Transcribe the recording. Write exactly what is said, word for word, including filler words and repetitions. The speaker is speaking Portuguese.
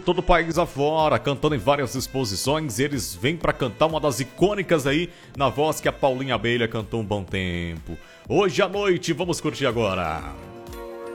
todo o país afora, cantando em várias exposições. Eles vêm pra cantar uma das icônicas aí, na voz que a Paulinha Abelha cantou um bom tempo. Hoje à noite, vamos curtir agora.